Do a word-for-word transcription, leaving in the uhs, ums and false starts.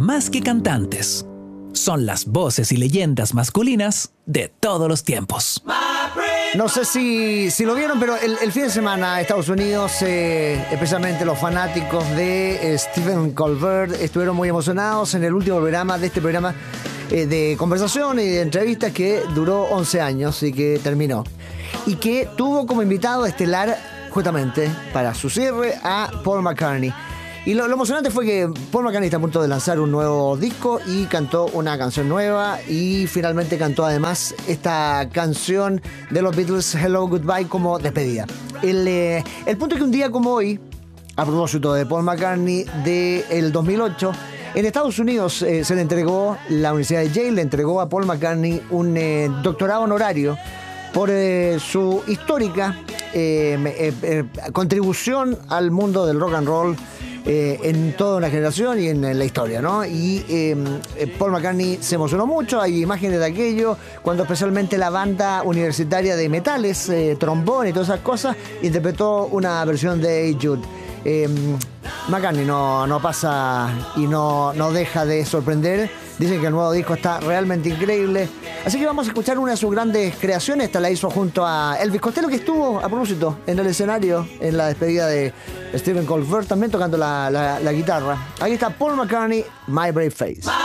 más que cantantes, son las voces y leyendas masculinas de todos los tiempos. No sé si, si lo vieron, pero el, el fin de semana Estados Unidos, eh, especialmente los fanáticos de eh, Stephen Colbert, estuvieron muy emocionados en el último programa de este programa eh, de conversación y de entrevistas que duró once años y que terminó. Y que tuvo como invitado estelar, justamente para su cierre, a Paul McCartney. Y lo, lo emocionante fue que Paul McCartney está a punto de lanzar un nuevo disco y cantó una canción nueva y finalmente cantó además esta canción de los Beatles, Hello Goodbye, como despedida. El, eh, el punto es que un día como hoy, a propósito de Paul McCartney del dos mil ocho, en Estados Unidos eh, se le entregó, la Universidad de Yale le entregó a Paul McCartney un eh, doctorado honorario por eh, su histórica eh, eh, eh, contribución al mundo del rock and roll eh, en toda una generación y en, en la historia, ¿no? Y eh, Paul McCartney se emocionó mucho, hay imágenes de aquello, cuando especialmente la banda universitaria de metales, eh, trombón y todas esas cosas, interpretó una versión de Hey Jude. Eh, McCartney no, no pasa y no, no deja de sorprender. Dicen que el nuevo disco está realmente increíble. Así que vamos a escuchar una de sus grandes creaciones. Esta la hizo junto a Elvis Costello, que estuvo, a propósito, en el escenario en la despedida de Stephen Colbert, también tocando la, la, la guitarra. Aquí está Paul McCartney, My Brave Face.